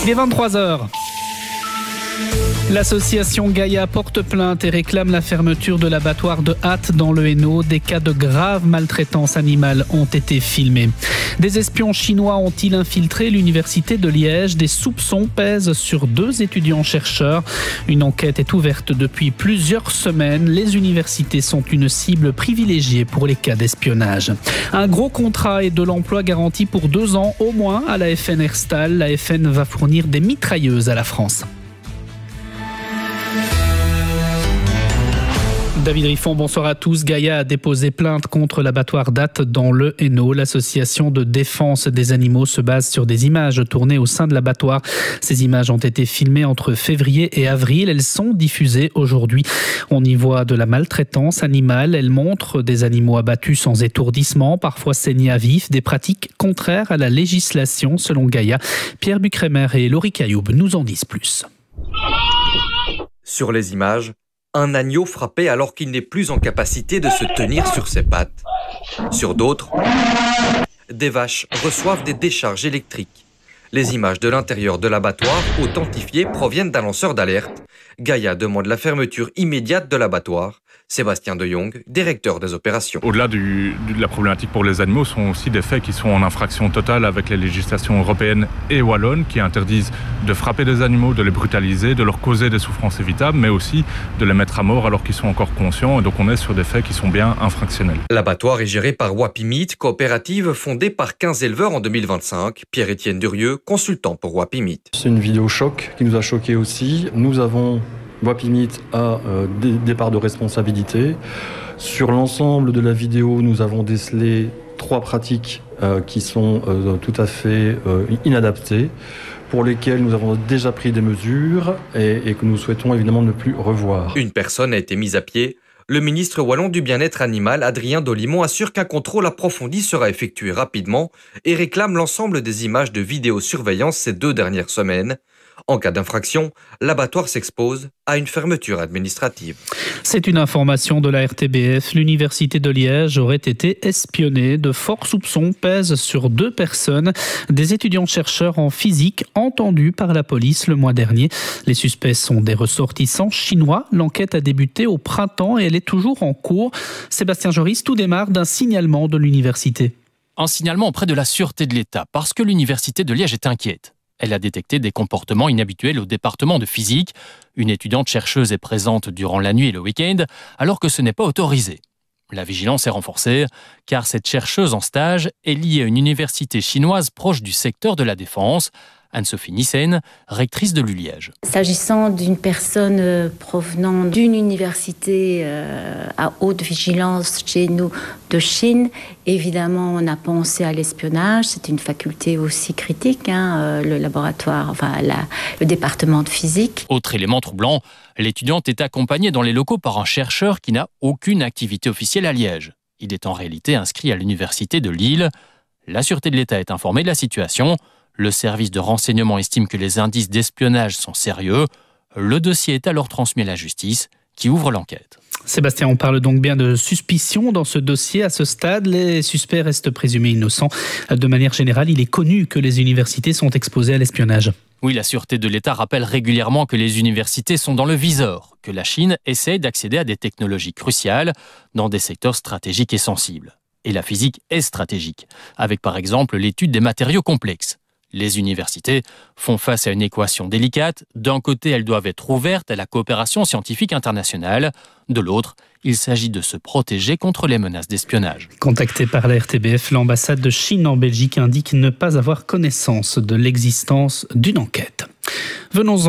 Il est 23h. L'association Gaïa porte plainte et réclame la fermeture de l'abattoir de Hatt dans le Hainaut. Des cas de grave maltraitance animale ont été filmés. Des espions chinois ont-ils infiltré l'université de Liège? Des soupçons pèsent sur 2 étudiants-chercheurs. Une enquête est ouverte depuis plusieurs semaines. Les universités sont une cible privilégiée pour les cas d'espionnage. Un gros contrat et de l'emploi garanti pour 2 ans au moins à la FN Herstal. La FN va fournir des mitrailleuses à la France. David Riffon, bonsoir à tous. Gaïa a déposé plainte contre l'abattoir d'Hatt dans le Hainaut. L'association de défense des animaux se base sur des images tournées au sein de l'abattoir. Ces images ont été filmées entre février et avril. Elles sont diffusées aujourd'hui. On y voit de la maltraitance animale. Elles montrent des animaux abattus sans étourdissement, parfois saignés à vif, des pratiques contraires à la législation selon Gaïa. Pierre Bucrémer et Laurie Cailloub nous en disent plus. Sur les images, un agneau frappé alors qu'il n'est plus en capacité de se tenir sur ses pattes. Sur d'autres, des vaches reçoivent des décharges électriques. Les images de l'intérieur de l'abattoir, authentifiées, proviennent d'un lanceur d'alerte. Gaïa demande la fermeture immédiate de l'abattoir. Sébastien De Jong, directeur des opérations. Au-delà de la problématique pour les animaux, sont aussi des faits qui sont en infraction totale avec les législations européennes et wallonnes qui interdisent de frapper des animaux, de les brutaliser, de leur causer des souffrances évitables, mais aussi de les mettre à mort alors qu'ils sont encore conscients. Et donc on est sur des faits qui sont bien infractionnels. L'abattoir est géré par Wapimit, coopérative fondée par 15 éleveurs en 2025. Pierre-Étienne Durieux, consultant pour Wapimit. C'est une vidéo choc qui nous a choqués aussi. Nous avons... Wapimit a des parts de responsabilité. Sur l'ensemble de la vidéo, nous avons décelé 3 pratiques qui sont tout à fait inadaptées, pour lesquelles nous avons déjà pris des mesures et que nous souhaitons évidemment ne plus revoir. Une personne a été mise à pied. Le ministre wallon du bien-être animal, Adrien Dolimon, assure qu'un contrôle approfondi sera effectué rapidement et réclame l'ensemble des images de vidéosurveillance ces 2 dernières semaines. En cas d'infraction, l'abattoir s'expose à une fermeture administrative. C'est une information de la RTBF. L'université de Liège aurait été espionnée. De forts soupçons pèsent sur 2 personnes, des étudiants-chercheurs en physique entendus par la police le mois dernier. Les suspects sont des ressortissants chinois. L'enquête a débuté au printemps et elle est toujours en cours. Sébastien Joris, tout démarre d'un signalement de l'université. Un signalement auprès de la sûreté de l'État parce que l'université de Liège est inquiète. Elle a détecté des comportements inhabituels au département de physique. Une étudiante chercheuse est présente durant la nuit et le week-end, alors que ce n'est pas autorisé. La vigilance est renforcée, car cette chercheuse en stage est liée à une université chinoise proche du secteur de la défense. Anne-Sophie Nissen, rectrice de l'ULiège. S'agissant d'une personne provenant d'une université à haute vigilance chez nous de Chine, évidemment on a pensé à l'espionnage, c'est une faculté aussi critique, le laboratoire, le département de physique. Autre élément troublant, l'étudiante est accompagnée dans les locaux par un chercheur qui n'a aucune activité officielle à Liège. Il est en réalité inscrit à l'université de Lille. La sûreté de l'État est informée de la situation. Le service de renseignement estime que les indices d'espionnage sont sérieux. Le dossier est alors transmis à la justice qui ouvre l'enquête. Sébastien, on parle donc bien de suspicion dans ce dossier. À ce stade, les suspects restent présumés innocents. De manière générale, il est connu que les universités sont exposées à l'espionnage. Oui, la sûreté de l'État rappelle régulièrement que les universités sont dans le viseur, que la Chine essaie d'accéder à des technologies cruciales dans des secteurs stratégiques et sensibles. Et la physique est stratégique, avec par exemple l'étude des matériaux complexes. Les universités font face à une équation délicate. D'un côté, elles doivent être ouvertes à la coopération scientifique internationale. De l'autre, il s'agit de se protéger contre les menaces d'espionnage. Contacté par la RTBF, l'ambassade de Chine en Belgique indique ne pas avoir connaissance de l'existence d'une enquête. Venons-en